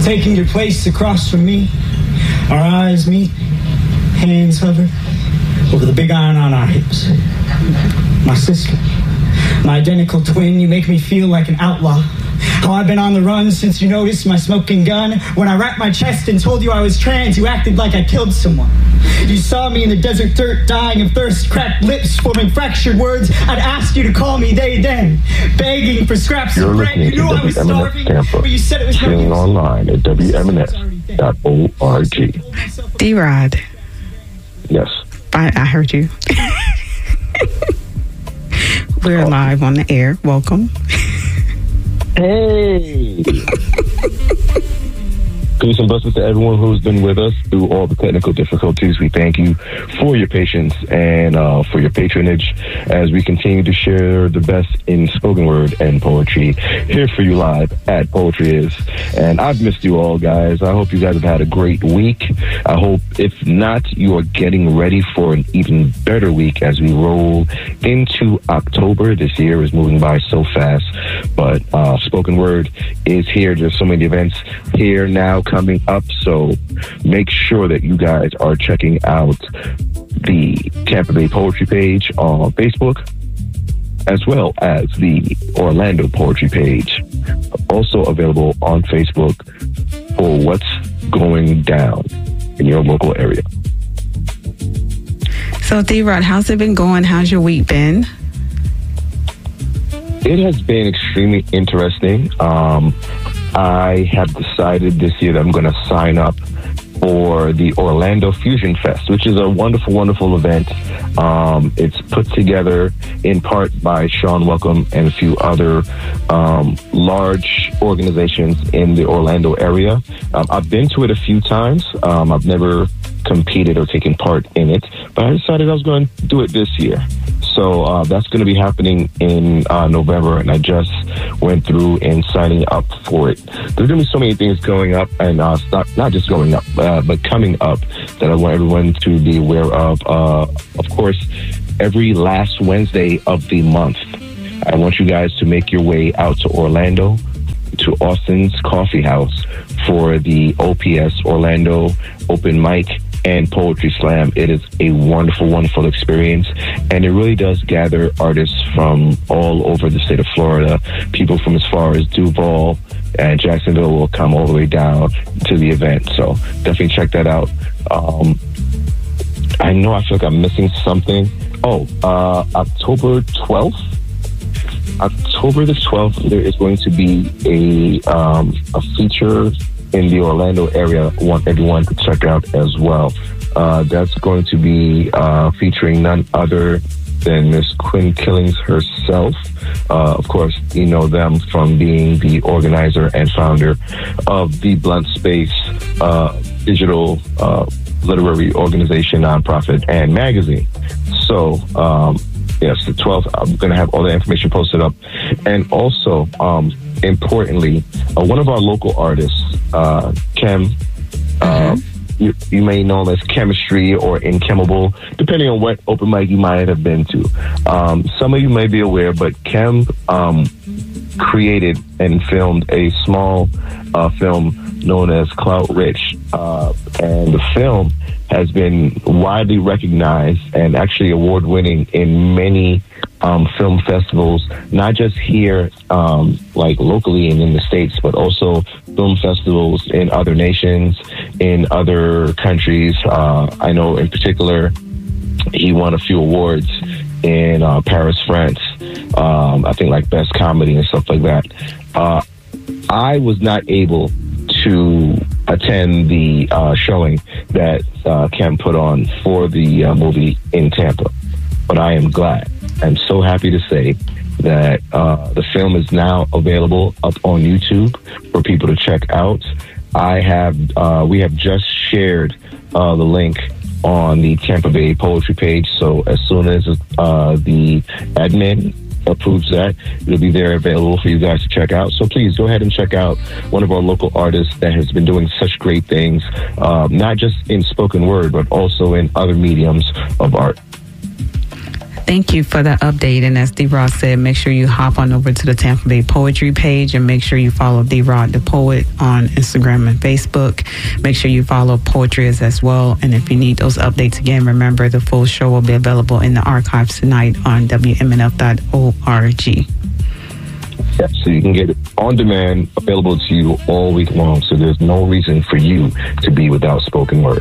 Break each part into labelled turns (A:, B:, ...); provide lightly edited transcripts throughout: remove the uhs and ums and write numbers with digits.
A: taking your place across from me. Our eyes meet, hands hover over the big iron on our hips. My sister, my identical twin, you make me feel like an outlaw. How I've been on the run since you noticed my smoking gun. When I wrapped my chest and told you I was trans, you acted like I killed someone. You saw me in the desert dirt, dying of thirst, cracked lips forming fractured words. I'd ask you to call me they then, begging for scraps of bread. You knew I was starving, but you said it was
B: streaming online at WMNF.org.
C: D-Rod.
B: Yes.
C: I heard you. We're live on the air. Welcome.
B: Hey! Peace and blessings to everyone who's been with us through all the technical difficulties. We thank you for your patience and for your patronage as we continue to share the best in spoken word and poetry here for you live at Poetry Is. And I've missed you all, guys. I hope you guys have had a great week. I hope, if not, you are getting ready for an even better week as we roll into October. This year is moving by so fast, but spoken word is here. There's so many events here now coming up, so make sure that you guys are checking out the Tampa Bay Poetry page on Facebook, as well as the Orlando Poetry page, also available on Facebook for what's going down in your local area.
C: So, D-Rod, how's it been going? How's your week been?
B: It has been extremely interesting. I have decided this year that I'm going to sign up for the Orlando Fusion Fest, which is a wonderful, wonderful event. It's put together in part by Sean Welcome and a few other large organizations in the Orlando area. I've been to it a few times. I've never competed or taken part in it, but I decided I was going to do it this year. So that's going to be happening in November, and I just went through and signing up for it. There's going to be so many things going up, and not just going up, but coming up that I want everyone to be aware of. Of course, every last Wednesday of the month, I want you guys to make your way out to Orlando, to Austin's Coffee House for the OPS Orlando Open Mic and Poetry Slam. It is a wonderful, wonderful experience, and it really does gather artists from all over the state of Florida. People from as far as Duval and Jacksonville will come all the way down to the event, so definitely check that out. I know I feel like I'm missing something. October 12th, there is going to be a feature in the Orlando area. I want everyone to check out as well. That's going to be featuring none other than Miss Quinn Killings herself. Of course, you know them from being the organizer and founder of the Blunt Space digital literary organization, nonprofit, and magazine. So, yes, the 12th, I'm going to have all the information posted up. And also, importantly, one of our local artists, Chem, you may know him as Chemistry or Inchemable, depending on what open mic you might have been to. Some of you may be aware, but Chem created and filmed a small film known as Clout Rich. And the film has been widely recognized and actually award-winning in many film festivals, not just here, like locally and in the States, but also film festivals in other nations, in other countries. I know in particular, he won a few awards in Paris, France. I think like Best Comedy and stuff like that. I was not able to attend the showing that Cam put on for the movie in Tampa, but I am glad. I'm so happy to say that the film is now available up on YouTube for people to check out. We have just shared the link on the Tampa Bay Poetry page, so as soon as the admin approves that, it'll be there available for you guys to check out. So please go ahead and check out one of our local artists that has been doing such great things, not just in spoken word, but also in other mediums of art.
C: Thank you for the update. And as D-Rod said, make sure you hop on over to the Tampa Bay Poetry page and make sure you follow D-Rod the Poet on Instagram and Facebook. Make sure you follow Poetry as well. And if you need those updates again, remember the full show will be available in the archives tonight on WMNF.org.
B: Yeah, so you can get it on demand, available to you all week long. So there's no reason for you to be without spoken word.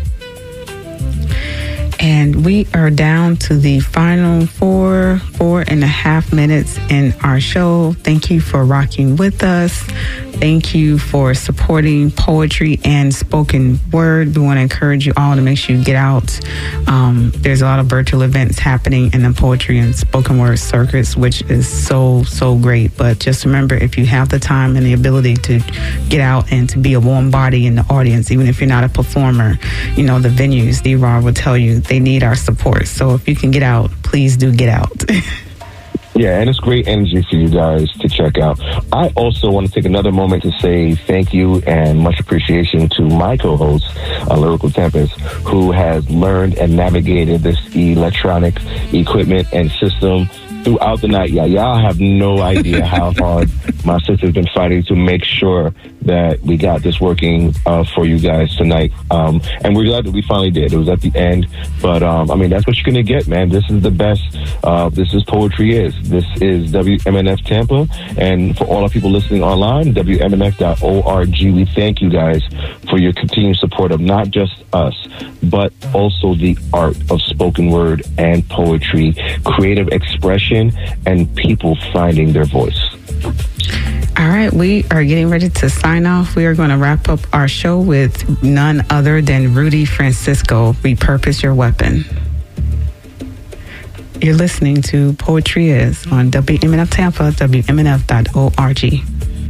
C: And we are down to the final 4.5 minutes in our show. Thank you for rocking with us. Thank you for supporting poetry and spoken word. We want to encourage you all to make sure you get out. There's a lot of virtual events happening in the poetry and spoken word circuits, which is so great. But just remember, if you have the time and the ability to get out and to be a warm body in the audience, even if you're not a performer, the venues, D-Rod will tell you they need our support. So if you can get out, please do get out.
B: Yeah, and it's great energy for you guys to check out. I also want to take another moment to say thank you and much appreciation to my co-host, Lyrical Tempest, who has learned and navigated this electronic equipment and system throughout the night. Yeah, y'all have no idea how hard my sister's been fighting to make sure that we got this working for you guys tonight. And we're glad that we finally did. It was at the end. But, that's what you're going to get, man. This is the best. This is Poetry Is. This is WMNF Tampa. And for all our people listening online, WMNF.org, we thank you guys for your continued support of not just us, but also the art of spoken word and poetry, creative expression, and people finding their voice.
C: All right, we are getting ready to sign off. We are going to wrap up our show with none other than Rudy Francisco, Repurpose Your Weapon. You're listening to Poetry Is on WMNF Tampa, WMNF.org.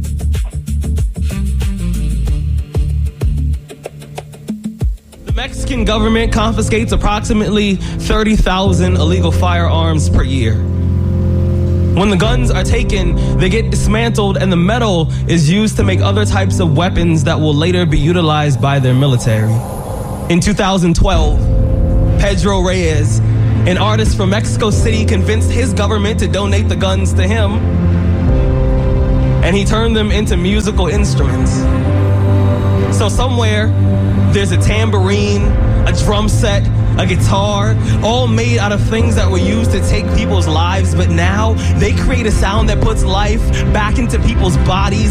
D: The Mexican government confiscates approximately 30,000 illegal firearms per year. When the guns are taken, they get dismantled and the metal is used to make other types of weapons that will later be utilized by their military. In 2012, Pedro Reyes, an artist from Mexico City, convinced his government to donate the guns to him, and he turned them into musical instruments. So somewhere, there's a tambourine, a drum set, a guitar, all made out of things that were used to take people's lives, but now they create a sound that puts life back into people's bodies